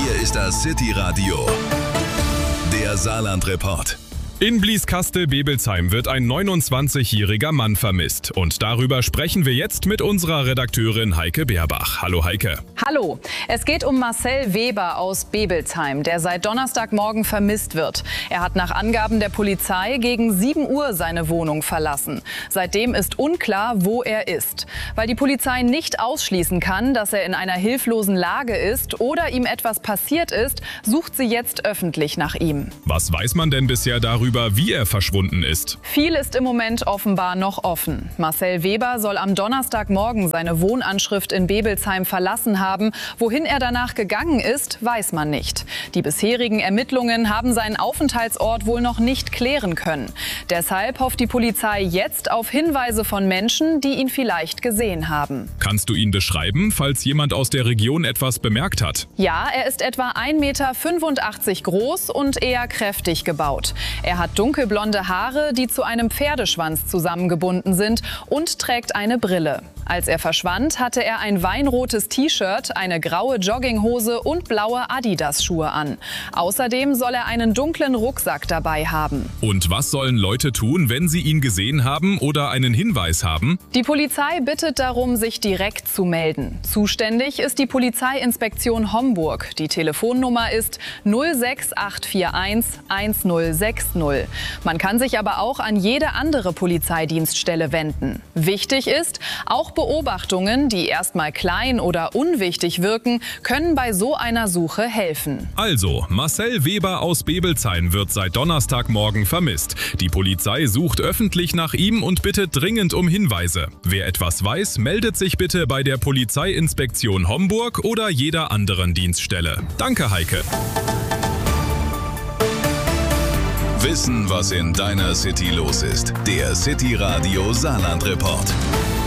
Hier ist das City Radio, der Saarland-Report. In Blieskastel-Bebelsheim wird ein 29-jähriger Mann vermisst. Und darüber sprechen wir jetzt mit unserer Redakteurin Heike Beerbach. Hallo Heike. Hallo. Es geht um Marcel Weber aus Bebelsheim, der seit Donnerstagmorgen vermisst wird. Er hat nach Angaben der Polizei gegen 7 Uhr seine Wohnung verlassen. Seitdem ist unklar, wo er ist. Weil die Polizei nicht ausschließen kann, dass er in einer hilflosen Lage ist oder ihm etwas passiert ist, sucht sie jetzt öffentlich nach ihm. Was weiß man denn bisher darüber, wie er verschwunden ist? Viel ist im Moment offenbar noch offen. Marcel Weber soll am Donnerstagmorgen seine Wohnanschrift in Bebelsheim verlassen haben. Wohin er danach gegangen ist, weiß man nicht. Die bisherigen Ermittlungen haben seinen Aufenthaltsort wohl noch nicht klären können. Deshalb hofft die Polizei jetzt auf Hinweise von Menschen, die ihn vielleicht gesehen haben. Kannst du ihn beschreiben, falls jemand aus der Region etwas bemerkt hat? Ja, er ist etwa 1,85 Meter groß und eher kräftig gebaut. Er hat dunkelblonde Haare, die zu einem Pferdeschwanz zusammengebunden sind, und trägt eine Brille. Als er verschwand, hatte er ein weinrotes T-Shirt, eine graue Jogginghose und blaue Adidas-Schuhe an. Außerdem soll er einen dunklen Rucksack dabei haben. Und was sollen Leute tun, wenn sie ihn gesehen haben oder einen Hinweis haben? Die Polizei bittet darum, sich direkt zu melden. Zuständig ist die Polizeiinspektion Homburg. Die Telefonnummer ist 06841 1060. Man kann sich aber auch an jede andere Polizeidienststelle wenden. Wichtig ist, auch Beobachtungen, die erstmal klein oder unwichtig wirken, können bei so einer Suche helfen. Also, Marcel Weber aus Bebelsheim wird seit Donnerstagmorgen vermisst. Die Polizei sucht öffentlich nach ihm und bittet dringend um Hinweise. Wer etwas weiß, meldet sich bitte bei der Polizeiinspektion Homburg oder jeder anderen Dienststelle. Danke, Heike. Wissen, was in deiner City los ist. Der City Radio Saarland-Report.